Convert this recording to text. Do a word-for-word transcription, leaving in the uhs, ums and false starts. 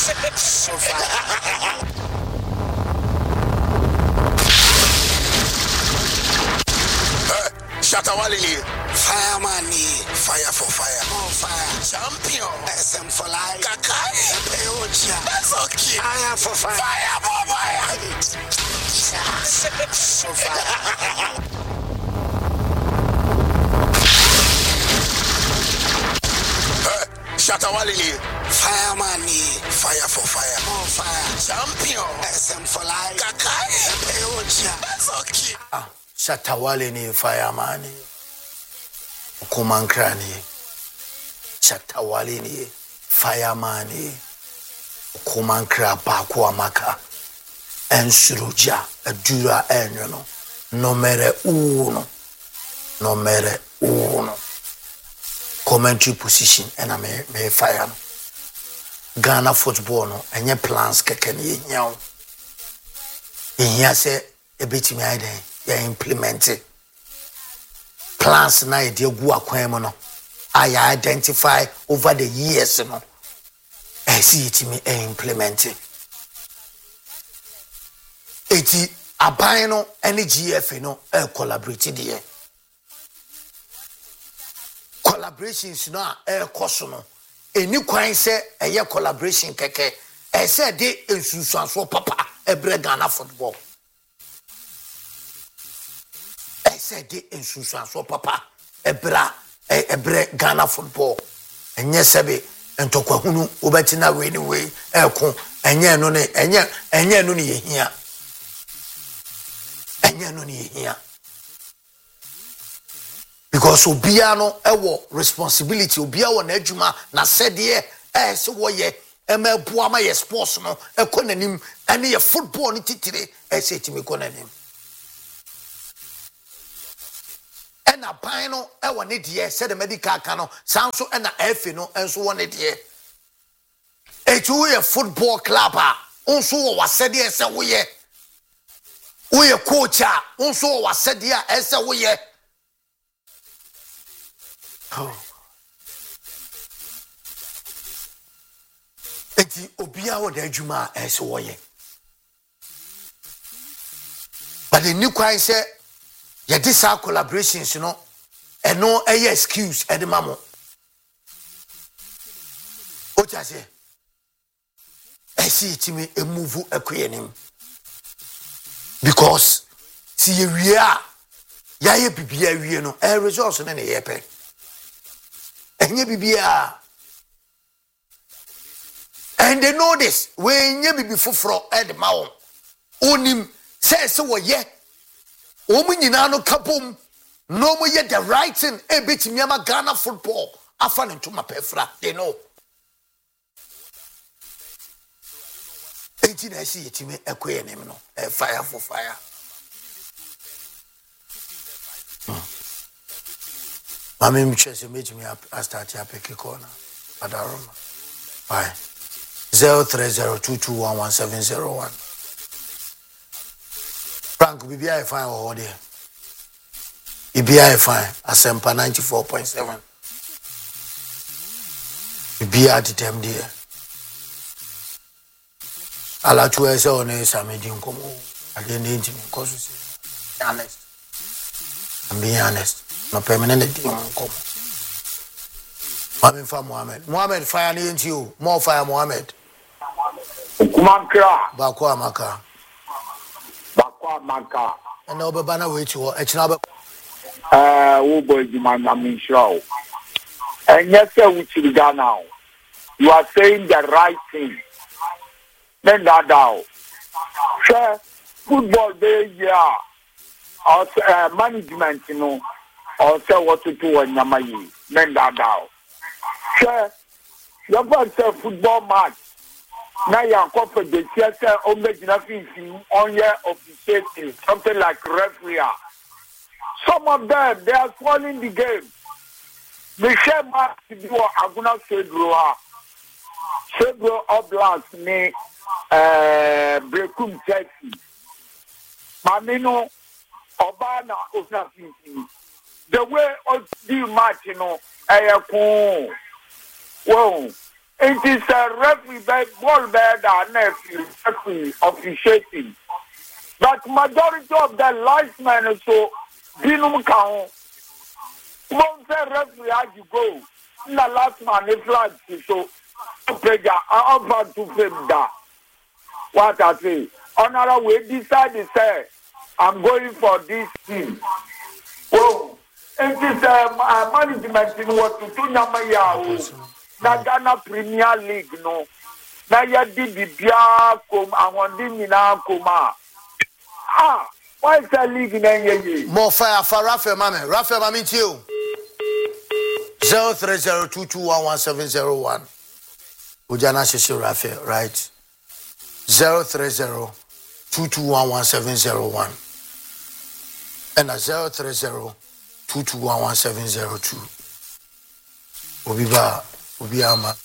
So fire. Shatawali, fireman, fire for fire, on fire, champion, S M for life, Kakai, Peocha, that's okay, fire for fire, fire for fire, so fire. Shatawali, fireman, fire for fire, on fire, champion, S M for life, Kakai, Peocha, that's okay. Ah. Shatawale ni fireman Kumankrani Shatawale ni fireman Kumankra Pakwa Maka Ensuruja Adura Enyono Nomere uno Nomere uno commentary position and I may may fire Ghana football no enye plans keke ni nyaw ehia se ebetimi aiden ya implement plans na ide gu akwan mo no I identify over the years no I see it me implement eti aban no ene G F no e collaborate there collaborations no e koso no eni kwan se eye collaboration keke e se de ensunsuanso papa ebre Ghana football said the insuranso papa ebra ebre Ghana football enye sebe entokwahunu obetina we ni we eko enye no ne enye enye no ne yehia enye no ne yehia because obia no ewo responsibility obia wo na adwuma na said ye eh se wo ye emebu ama ye sports no ekonanim ene ye football ni titire e se timi konanim na pan no e wone de said the medical cano sanso e na efe no enso wone de e tu ye football club a onso wo wasede e se wo ye wo ye coach a onso wo wasede a e se wo ye eti obia wo da adwuma e se wo ye but the new kwan say ya this our collaborations you know and no any excuse at the mamo what I say I see it me a move a queenim because see we are ya ye bibia we no a resource na ye pe enye bibia and they know this when ye bibi foforo at the mawo onim say say wo ye Omunyina no kapom no mo ye the right thing e betimi ama Ghana football afa ne ntoma pefra they know eighteen I see yetimi ekoye nim no e fire for fire mami mchese metimi a start ya peke corner adaroma bye zero three zero two two one one seven zero one Frank, B B I fine or there. B B I fine. Asempa ninety-four point seven. B B I at the time there. Ala chwe se one samedi nkomo. Ade ndi ntimi cause honest. I'm being honest. No permanent di nkomo. Mami fa Mohammed. Mohammed fire ni nti o. More fire Mohammed. Kumankra. Ba kwa amaka. Maka. And no bana wait you e china ba eh wo boy juma na min show. And yes we to Ghana. You are saying the right thing. Then that down. Sure football day yeah. Or uh, management you know or say what to do when Yamayi. Then that down. Sure you want to football match. Now you are confident the theater on make nothing on your officiating, something like referee. Some of them they are spoiling the game. Michel Mark to do Aguna Sedroa. Sedro Oblast me uh Brekum Chelsea. Mamino Obana of nothing. The way of the match, you know, I Whoa. It is a referee ball bed and referee officiating. But majority of the linesmen so dinum count. One say referee as you go. The last man is flag so pressure up to fame that. What I say? Another way decide to say I'm going for this team. Oh, it is a uh, management in what to do Namaya. Na Ghana Premier League no. Na ya di bibia kom awon di nyina koma. Ah, why is that league na ye? More fire for Rafael Mame. Rafael Mame you. zero three zero two two one one seven zero one. Ujana Shishi Rafael, right? zero three zero two two one one seven zero one. And a zero three zero two two one one seven zero two. Obiba, Obiama.